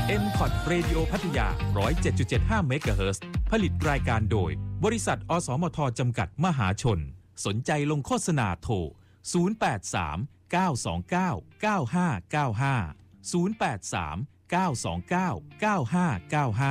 M Cot Radio พัทยา 107.75 เมกะเฮิรตซ์ผลิตรายการโดยบริษัทอสมทจำกัดมหาชนสนใจลงโฆษณาโทร 083 929 9595 083 929 9595